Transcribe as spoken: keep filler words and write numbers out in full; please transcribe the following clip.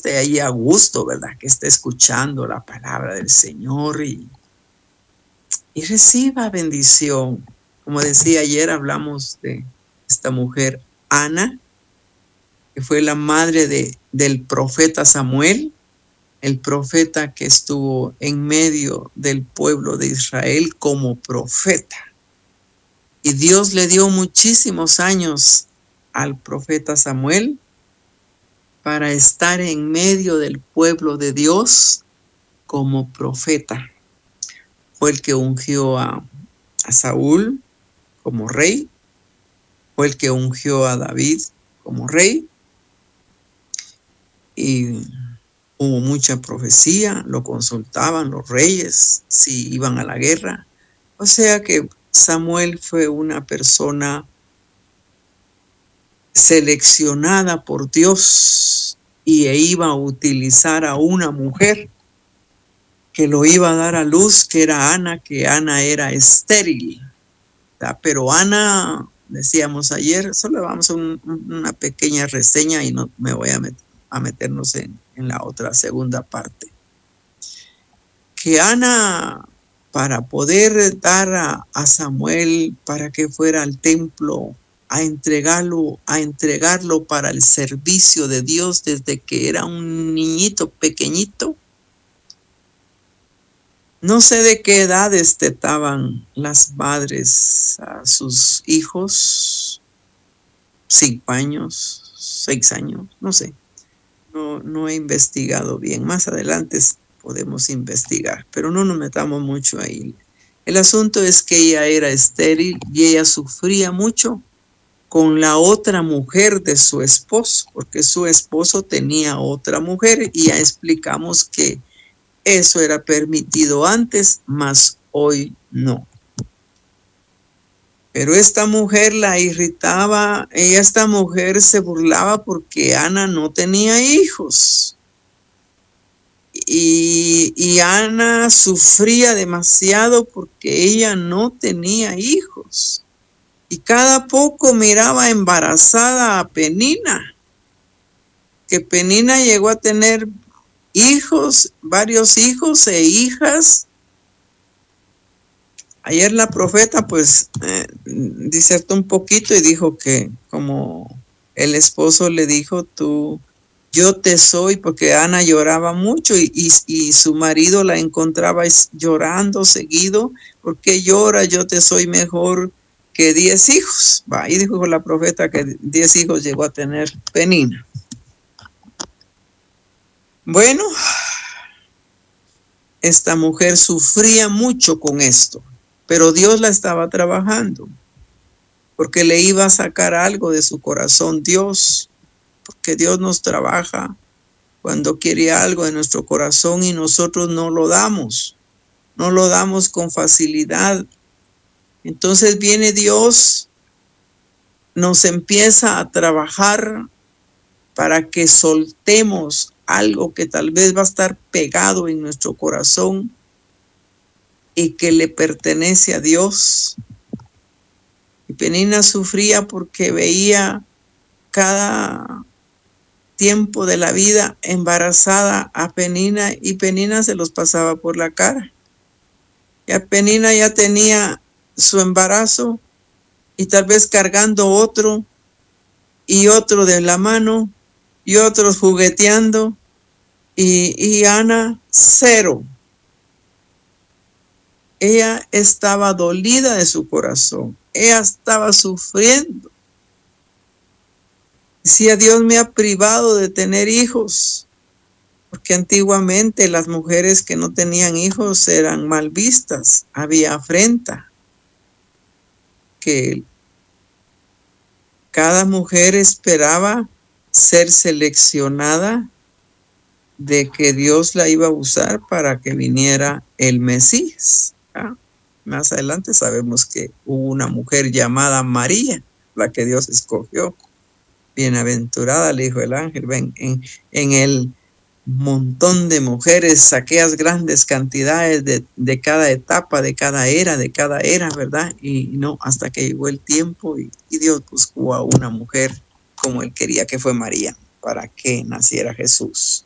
esté ahí a gusto, ¿verdad? Que esté escuchando la palabra del Señor y, y reciba bendición. Como decía ayer, hablamos de esta mujer, Ana, que fue la madre de, del profeta Samuel, el profeta que estuvo en medio del pueblo de Israel como profeta. Y Dios le dio muchísimos años al profeta Samuel para estar en medio del pueblo de Dios como profeta. Fue el que ungió a, a Saúl como rey, fue el que ungió a David como rey, y hubo mucha profecía, lo consultaban los reyes si iban a la guerra. O sea que Samuel fue una persona seleccionada por Dios y e iba a utilizar a una mujer que lo iba a dar a luz, que era Ana, que Ana era estéril. ¿Verdad? Pero Ana, decíamos ayer, solo vamos a un, una pequeña reseña y no me voy a, met, a meternos en, en la otra segunda parte. Que Ana, para poder dar a, a Samuel para que fuera al templo a entregarlo, a entregarlo para el servicio de Dios desde que era un niñito pequeñito. No sé de qué edad destetaban las madres a sus hijos, cinco años, seis años, no sé. No, no he investigado bien. Más adelante podemos investigar, pero no nos metamos mucho ahí. El asunto es que ella era estéril y ella sufría mucho con la otra mujer de su esposo, porque su esposo tenía otra mujer y ya explicamos que eso era permitido antes, mas hoy no. Pero esta mujer la irritaba, ella, esta mujer se burlaba porque Ana no tenía hijos. Y, y Ana sufría demasiado porque ella no tenía hijos. Y cada poco miraba embarazada a Penina, que Penina llegó a tener hijos, varios hijos e hijas. Ayer la profeta pues eh, disertó un poquito y dijo que como el esposo le dijo, tú, yo te soy, porque Ana lloraba mucho y, y, y su marido la encontraba llorando seguido. ¿Por qué llora? Yo te soy mejor que diez hijos. Va, y dijo la profeta que diez hijos llegó a tener Penina. Bueno, esta mujer sufría mucho con esto, pero Dios la estaba trabajando, porque le iba a sacar algo de su corazón Dios, porque Dios nos trabaja cuando quiere algo de nuestro corazón y nosotros no lo damos, no lo damos con facilidad. Entonces viene Dios, nos empieza a trabajar para que soltemos algo que tal vez va a estar pegado en nuestro corazón y que le pertenece a Dios. Y Penina sufría porque veía cada tiempo de la vida embarazada a Penina y Penina se los pasaba por la cara. Ya Penina ya tenía su embarazo y tal vez cargando otro y otro de la mano y otros jugueteando y, y Ana cero. Ella estaba dolida de su corazón, ella estaba sufriendo. Decía, Dios me ha privado de tener hijos, porque antiguamente las mujeres que no tenían hijos eran mal vistas, había afrenta, que cada mujer esperaba ser seleccionada de que Dios la iba a usar para que viniera el Mesías. ¿Ah? Más adelante sabemos que hubo una mujer llamada María, la que Dios escogió. Bienaventurada, le dijo el ángel, ven, en, en el montón de mujeres, saqueas grandes cantidades de, de cada etapa, de cada era, de cada era, ¿verdad? Y no, hasta que llegó el tiempo y, y Dios buscó a una mujer como él quería, que fue María, para que naciera Jesús.